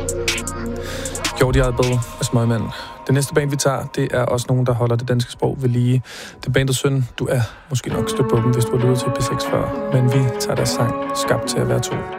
Gjort i eget bedre af Smøgmand. Det næste band, vi tager, det er også nogen, der holder det danske sprog ved lige. Det er bandet Søn. Du er måske nok stødt på dem, hvis du har lyttet til P6 før. Men vi tager deres sang Skabt til at være to.